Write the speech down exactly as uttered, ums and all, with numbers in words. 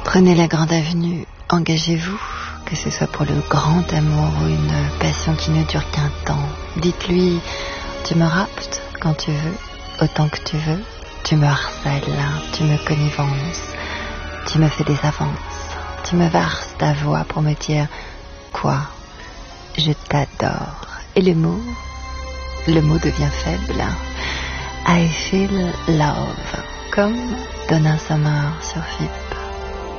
Prenez la grande avenue, engagez-vous, que ce soit pour le grand amour ou une passion qui ne dure qu'un temps. Dites-lui, tu me raptes quand tu veux, autant que tu veux, tu me harcèles, tu me connivences, tu me fais des avances, tu me verses ta voix pour me dire quoi, je t'adore. Et le mot, le mot devient faible. I feel love, comme Donna Summer sur F I P.